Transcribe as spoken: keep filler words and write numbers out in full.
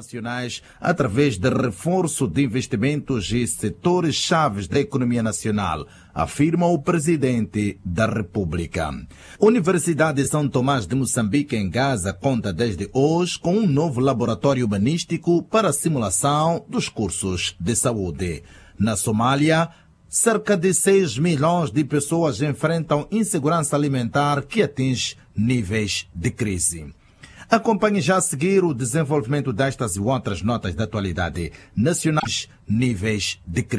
nacionais através de reforço de investimentos e setores chaves da economia nacional, afirma o presidente da República. A Universidade de São Tomás de Moçambique, em Gaza, conta desde hoje com um novo laboratório humanístico para a simulação dos cursos de saúde. Na Somália, cerca de seis milhões de pessoas enfrentam insegurança alimentar que atinge níveis de crise. Acompanhe já a seguir o desenvolvimento destas e outras notas da atualidade nacionais, níveis de crise.